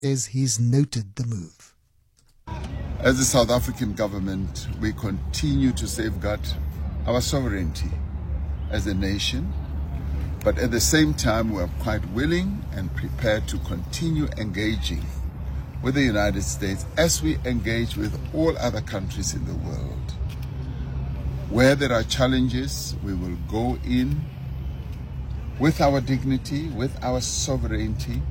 says he's noted the move. As the South African government, we continue to safeguard our sovereignty as a nation, but at the same time, we are quite willing and prepared to continue engaging with the United States as we engage with all other countries in the world. Where there are challenges, we will go in with our dignity, with our sovereignty.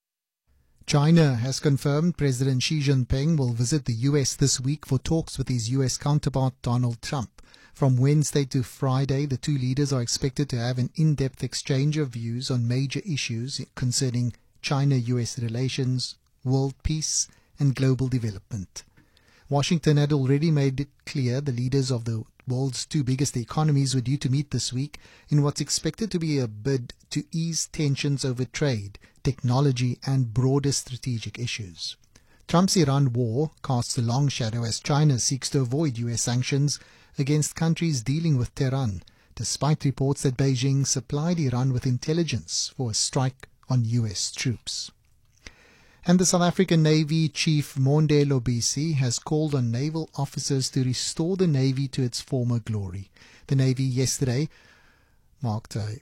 China has confirmed President Xi Jinping will visit the U.S. this week for talks with his U.S. counterpart Donald Trump. From Wednesday to Friday, the two leaders are expected to have an in-depth exchange of views on major issues concerning China-U.S. relations, world peace, and global development. Washington had already made it clear the leaders of the world's two biggest economies were due to meet this week in what's expected to be a bid to ease tensions over trade, technology, and broader strategic issues. Trump's Iran war casts a long shadow as China seeks to avoid U.S. sanctions against countries dealing with Tehran, despite reports that Beijing supplied Iran with intelligence for a strike on U.S. troops. And the South African Navy Chief Monde Lobisi has called on naval officers to restore the Navy to its former glory. The Navy yesterday marked a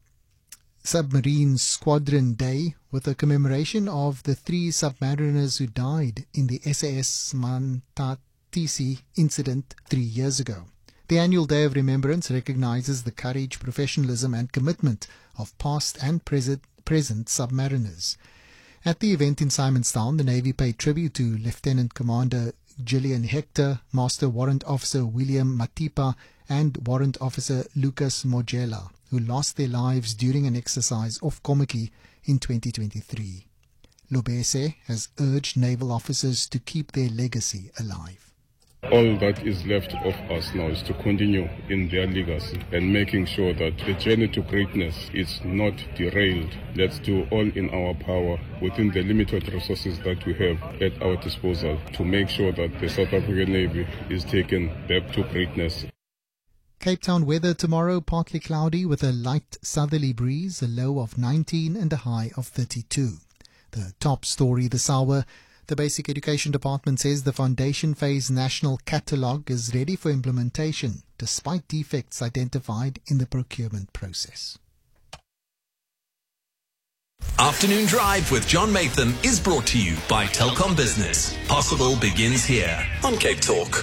Submarine Squadron Day with a commemoration of the 3 submariners who died in the SAS Mantatisi incident 3 years ago. The annual Day of Remembrance recognizes the courage, professionalism and commitment of past and present submariners. At the event in Simonstown, the Navy paid tribute to Lieutenant Commander Gillian Hector, Master Warrant Officer William Matipa, and Warrant Officer Lucas Mogela, who lost their lives during an exercise off Kommetjie in 2023. Lobese has urged naval officers to keep their legacy alive. All that is left of us now is to continue in their legacy and making sure that the journey to greatness is not derailed. Let's do all in our power within the limited resources that we have at our disposal to make sure that the South African Navy is taken back to greatness. Cape Town weather tomorrow, partly cloudy with a light southerly breeze, a low of 19 and a high of 32. The top story this hour. The Basic Education Department says the Foundation Phase National Catalogue is ready for implementation, despite defects identified in the procurement process. Afternoon Drive with John Matham is brought to you by Telkom Business. Possible begins here on Cape Talk.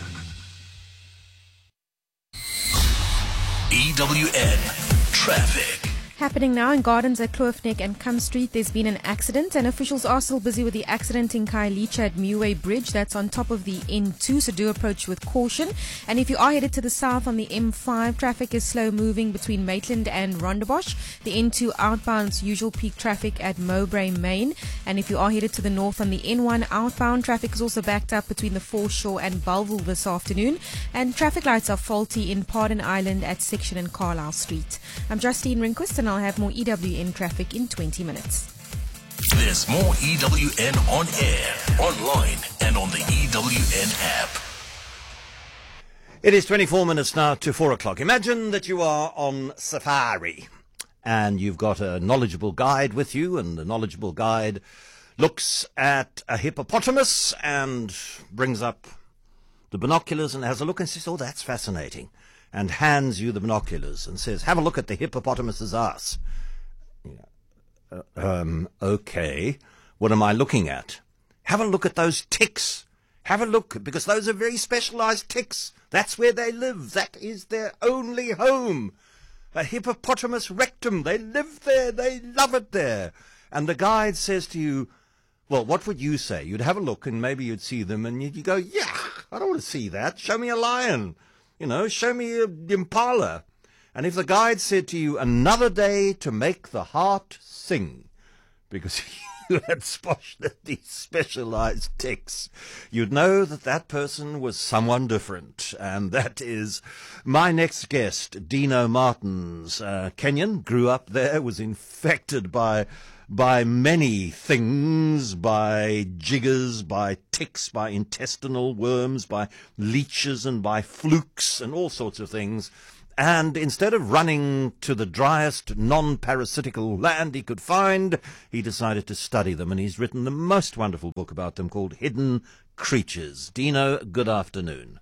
EWN Traffic. Happening now in Gardens at Kloofneck and Cum Street, there's been an accident and officials are still busy with the accident in Khayelitsha at Muway Bridge. That's on top of the N2, so do approach with caution. And if you are headed to the south on the M5, traffic is slow moving between Maitland and Rondebosch. The N2 outbound's usual peak traffic at Mowbray Main. And if you are headed to the north on the N1 outbound, traffic is also backed up between the Foreshore and Bellville this afternoon. And traffic lights are faulty in Pardon Island at Section and Carlisle Street. I'm Justine Rinquist and I'll have more EWN traffic in 20 minutes. There's more EWN on air, online, and on the EWN app. It is 24 minutes now to 4 o'clock. Imagine that you are on safari and you've got a knowledgeable guide with you, and the knowledgeable guide looks at a hippopotamus and brings up the binoculars and has a look and says, "Oh, that's fascinating," and hands you the binoculars and says, "Have a look at the hippopotamus's ass." Okay, what am I looking at? Have a look at those ticks. Have a look, because those are very specialized ticks. That's where they live. That is their only home. A hippopotamus rectum. They live there. They love it there. And the guide says to you, well, what would you say? You'd have a look and maybe you'd see them and you'd go, yeah, I don't want to see that. Show me a lion. Show me an impala. And if the guide said to you, another day to make the heart sing, because you had spotted these specialized ticks, you'd know that that person was someone different. And that is my next guest, Dino Martins. Kenyan, grew up there, was infected by many things, by jiggers, by ticks, by intestinal worms, by leeches and by flukes and all sorts of things. And instead of running to the driest non-parasitical land he could find, he decided to study them, and he's written the most wonderful book about them called Hidden Creatures. Dino, good afternoon.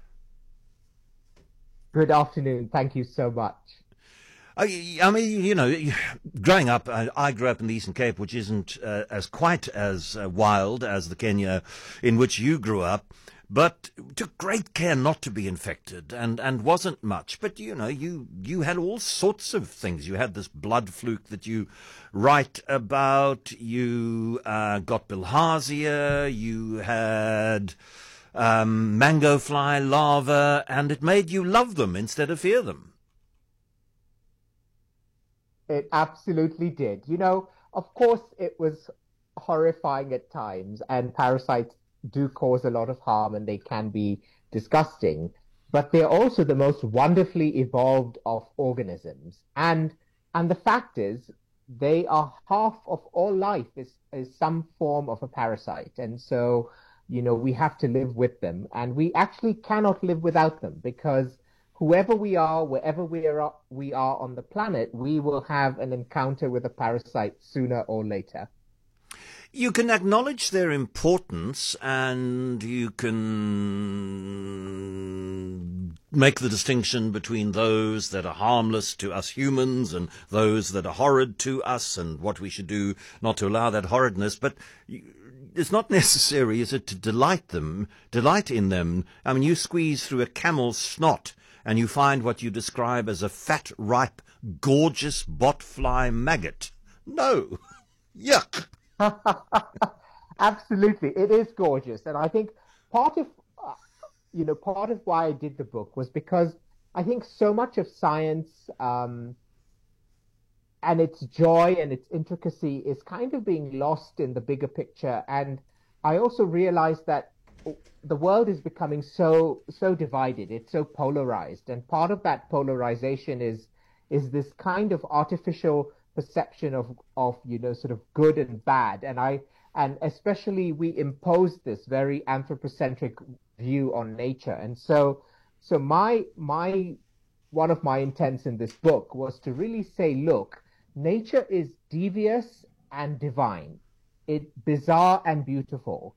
Good afternoon. Thank you so much. I mean, you know, growing up, I grew up in the Eastern Cape, which isn't quite as wild as the Kenya in which you grew up, but took great care not to be infected and wasn't much. But, you know, you had all sorts of things. You had this blood fluke that you write about. You got bilharzia. You had mango fly larvae, and it made you love them instead of fear them. It absolutely did. You know, of course, it was horrifying at times, and parasites do cause a lot of harm, and they can be disgusting. But they're also the most wonderfully evolved of organisms. And the fact is, they are half of all life is some form of a parasite. And so, you know, we have to live with them. And we actually cannot live without them, because whoever we are, wherever we are on the planet, we will have an encounter with a parasite sooner or later. You can acknowledge their importance, and you can make the distinction between those that are harmless to us humans and those that are horrid to us, and what we should do not to allow that horridness. But it's not necessary, is it, to delight in them? I mean, you squeeze through a camel's snot, and you find what you describe as a fat, ripe, gorgeous botfly maggot. No. Yuck. Absolutely. It is gorgeous. And I think part of why I did the book was because I think so much of science and its joy and its intricacy is kind of being lost in the bigger picture. And I also realized that the world is becoming so divided. It's so polarized, and part of that polarization is this kind of artificial perception of sort of good and bad. And especially we impose this very anthropocentric view on nature. And so my one of my intents in this book was to really say, look, nature is devious and divine. It's bizarre and beautiful.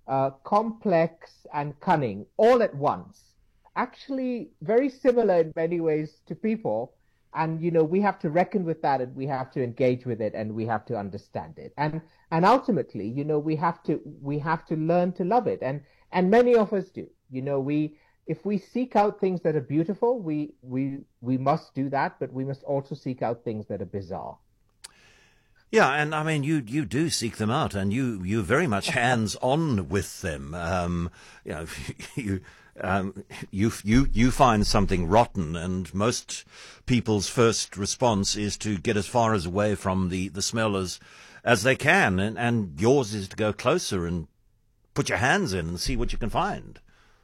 Complex and cunning all at once, actually very similar in many ways to people. And, you know, we have to reckon with that, and we have to engage with it, and we have to understand it. And ultimately, you know, we have to learn to love it. And many of us do. You know, if we seek out things that are beautiful, we must do that, but we must also seek out things that are bizarre. Yeah, and I mean, you do seek them out, and you're very much hands-on with them. You know, you find something rotten, and most people's first response is to get as far as away from the smell as they can, and yours is to go closer and put your hands in and see what you can find.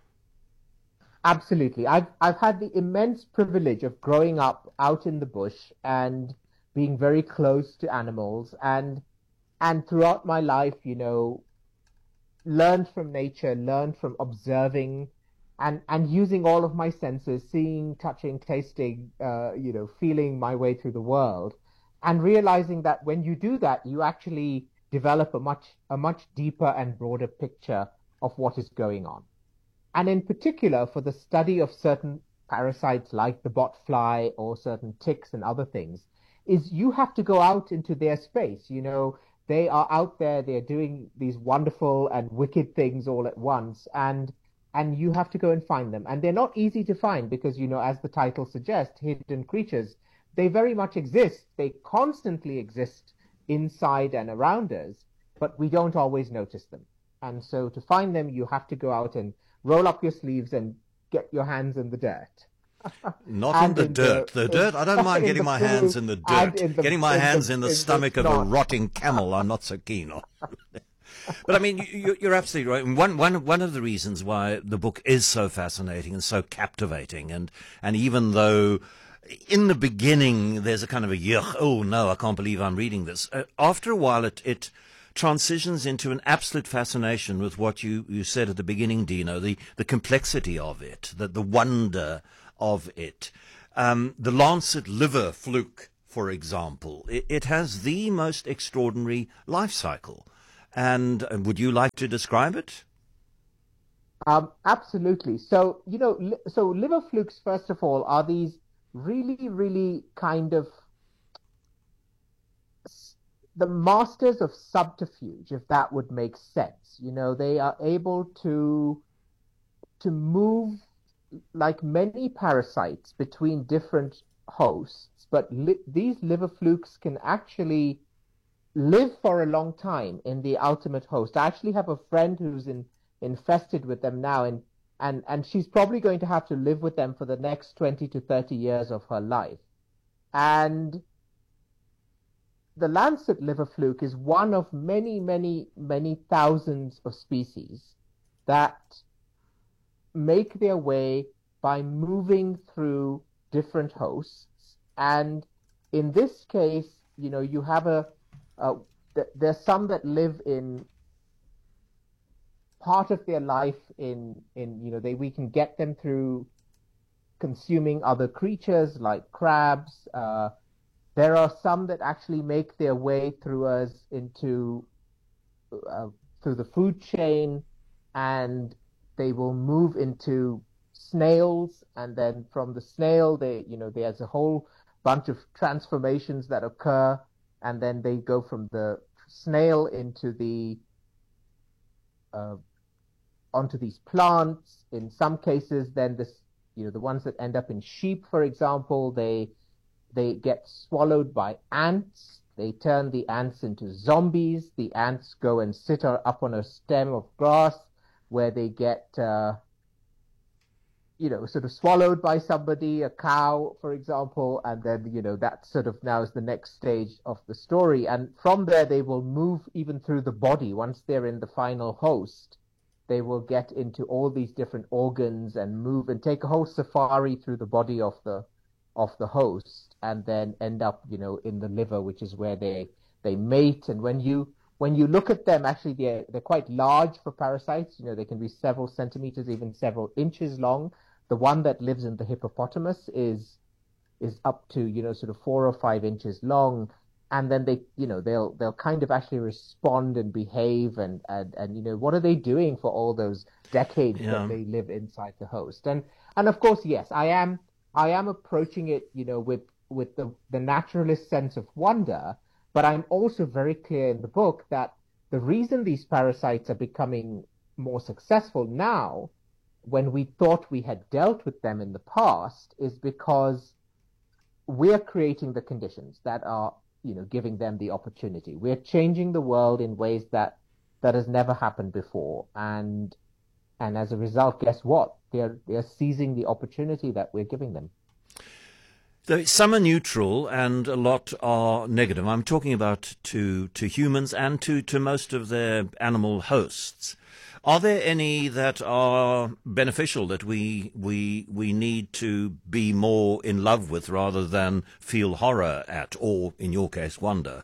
Absolutely. I've had the immense privilege of growing up out in the bush and being very close to animals, and throughout my life, you know, learned from nature, learned from observing and using all of my senses, seeing, touching, tasting, you know, feeling my way through the world, and realizing that when you do that, you actually develop a much deeper and broader picture of what is going on. And in particular, for the study of certain parasites like the botfly or certain ticks and other things, is you have to go out into their space. You know, they are out there, they're doing these wonderful and wicked things all at once, and you have to go and find them. And they're not easy to find because, you know, as the title suggests, hidden creatures, they very much exist. They constantly exist inside and around us, but we don't always notice them. And so to find them, you have to go out and roll up your sleeves and get your hands in the dirt. Not in the dirt. The dirt, I don't mind getting my hands in the dirt. Getting my hands in the stomach of a rotting camel, I'm not so keen on. But I mean, you're absolutely right. One of the reasons why the book is so fascinating and so captivating, and even though in the beginning there's a kind of a yuck, oh no, I can't believe I'm reading this. After a while, it transitions into an absolute fascination with what you said at the beginning, Dino, the complexity of it, the wonder of it. The Lancet liver fluke, for example, it has the most extraordinary life cycle. And would you like to describe it? Absolutely. So, so liver flukes, first of all, are these really, really kind of the masters of subterfuge, if that would make sense. They are able to move like many parasites between different hosts, but these liver flukes can actually live for a long time in the ultimate host. I actually have a friend who's infested with them now, and she's probably going to have to live with them for the next 20 to 30 years of her life. And the Lancet liver fluke is one of many, many, many thousands of species that make their way by moving through different hosts. And in this case, you have there's some that live in part of their life we can get them through consuming other creatures like crabs. There are some that actually make their way through us through the food chain, and they will move into snails, and then from the snail, there's a whole bunch of transformations that occur, and then they go from the snail into onto these plants. In some cases, then the ones that end up in sheep, for example, they get swallowed by ants. They turn the ants into zombies. The ants go and sit up on a stem of grass where they get, sort of swallowed by somebody, a cow, for example, and then, that sort of now is the next stage of the story. And from there, they will move even through the body. Once they're in the final host, they will get into all these different organs and move and take a whole safari through the body of the host, and then end up, in the liver, which is where they mate. And when you look at them, actually they're quite large for parasites. They can be several centimeters, even several inches long. The one that lives in the hippopotamus is up to sort of 4 or 5 inches long, and then they'll kind of actually respond and behave, and what are they doing for all those decades that they live inside the host. And of course, yes, I am approaching it, with the naturalist sense of wonder, but I'm also very clear in the book that the reason these parasites are becoming more successful now, when we thought we had dealt with them in the past, is because we're creating the conditions that are, giving them the opportunity. We're changing the world in ways that has never happened before. And as a result, guess what? They're seizing the opportunity that we're giving them. So some are neutral and a lot are negative. I'm talking about to humans and to most of their animal hosts. Are there any that are beneficial that we need to be more in love with rather than feel horror at, or in your case, wonder?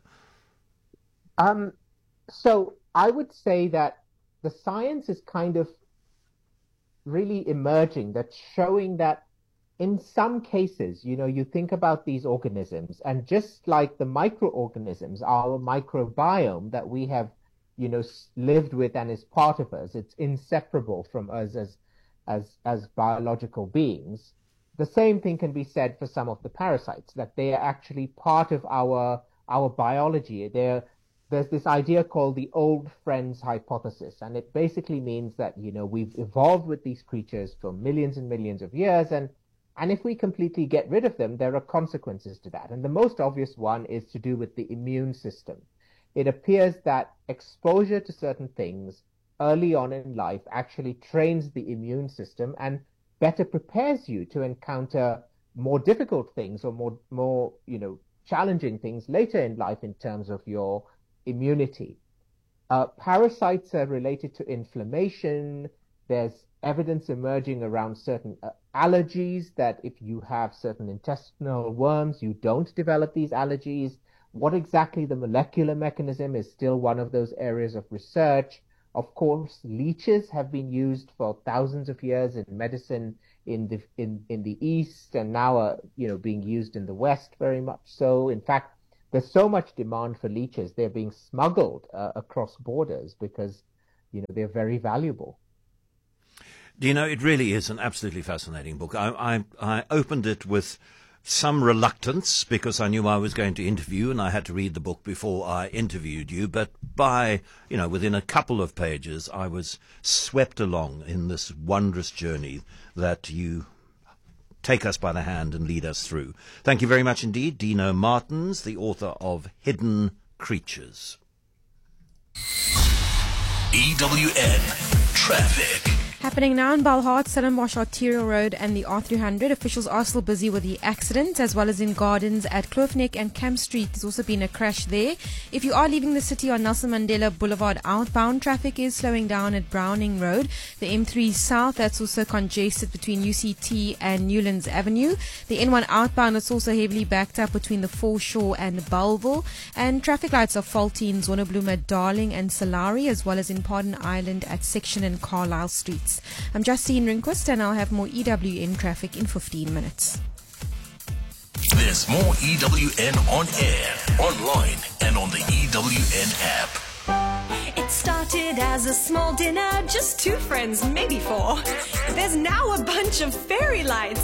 So I would say that the science is kind of really emerging, that's showing that in some cases, you think about these organisms, and just like the microorganisms, our microbiome that we have, lived with and is part of us, it's inseparable from us as biological beings. The same thing can be said for some of the parasites, that they are actually part of our biology. There's this idea called the old friends hypothesis, and it basically means that, we've evolved with these creatures for millions and millions of years, and if we completely get rid of them, there are consequences to that. And the most obvious one is to do with the immune system. It appears that exposure to certain things early on in life actually trains the immune system and better prepares you to encounter more difficult things or more challenging things later in life in terms of your immunity. Parasites are related to inflammation. There's evidence emerging around certain allergies, that if you have certain intestinal worms, you don't develop these allergies. What exactly the molecular mechanism is still one of those areas of research. Of course, leeches have been used for thousands of years in medicine in the East, and now are being used in the West very much so. In fact, there's so much demand for leeches; they're being smuggled across borders because they're very valuable. It really is an absolutely fascinating book. I opened it with some reluctance because I knew I was going to interview and I had to read the book before I interviewed you. But within a couple of pages, I was swept along in this wondrous journey that you take us by the hand and lead us through. Thank you very much indeed, Dino Martins, the author of Hidden Creatures. EWN Traffic. Happening now in Balhart, Stellenbosch Arterial Road and the R300. Officials are still busy with the accident, as well as in Gardens at Kloofneck and Camp Street. There's also been a crash there. If you are leaving the city on Nelson Mandela Boulevard outbound, traffic is slowing down at Browning Road. The M3 South, that's also congested between UCT and Newlands Avenue. The N1 outbound is also heavily backed up between the Foreshore and Bellville. And traffic lights are faulty in Zonnebluma, Darling and Salari, as well as in Pardon Island at Section and Carlisle Streets. I'm Justine Rinquist, and I'll have more EWN traffic in 15 minutes. There's more EWN on air, online, and on the EWN app. It started as a small dinner, just two friends, maybe four. There's now a bunch of fairy lights